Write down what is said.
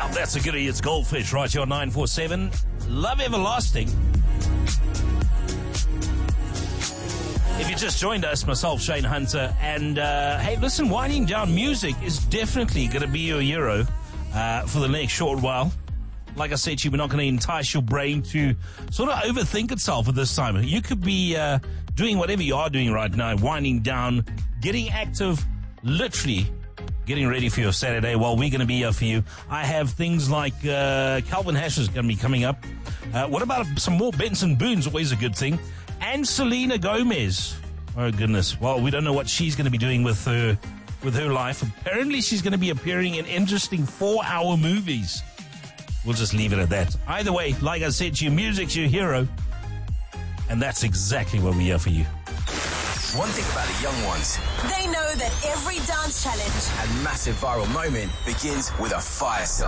Now, that's a goodie. It's Goldfish right here on 947. Love Everlasting. If you just joined us, myself, Shane Hunter, and hey, listen, winding down music is definitely going to be your hero for the next short while. Like I said to you, we're not going to entice your brain to sort of overthink itself at this time. You could be doing whatever you are doing right now, winding down, getting active, literally getting ready for your Saturday. Well, we're going to be here for you. I have things like Calvin Hash is going to be coming up. What about some more Benson Boone's? Always a good thing. And Selena Gomez. Oh, goodness. Well, we don't know what she's going to be doing with her life. Apparently, she's going to be appearing in interesting 4-hour movies. We'll just leave it at that. Either way, like I said to you, music's your hero. And that's exactly what we're here for you. One thing about the young ones, they know that every dance challenge and massive viral moment begins with a fire sale.